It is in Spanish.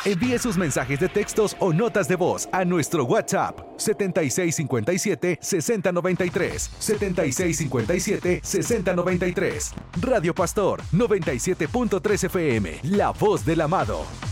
Envíe sus mensajes de textos o notas de voz a nuestro WhatsApp 7657-6093. 7657-6093. Radio Pastor 97.3 FM, la voz del amado.